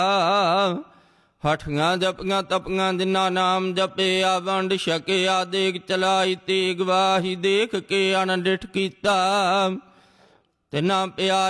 ਹਠੀਆਂ ਜਪੀਆਂ ਤਪੀਆਂ ਜਿਨ੍ਹਾਂ ਨਾਮ ਜਪਿਆ, ਵੰਡ ਛਕਿਆ ਦੇਗ ਚਲਾਈ ਤੇਗ ਵਾਹੀ, ਦੇਖ ਕੇ ਅਣਡਿਠ ਕੀਤਾ ਤਿਨਾਂ ਪਿਆਰ